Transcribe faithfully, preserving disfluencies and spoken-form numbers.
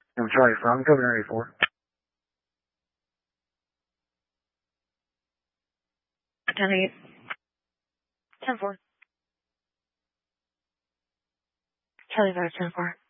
I'm Charlie from Governor eighty-four. ten eight. ten four. Charlie Virus ten four.